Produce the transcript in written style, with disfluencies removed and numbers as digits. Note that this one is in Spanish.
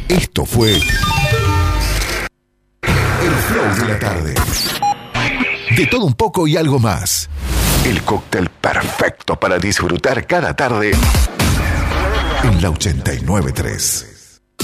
Esto fue El Flow de la Tarde. De todo un poco y algo más. El cóctel perfecto para disfrutar cada tarde en la 89.3.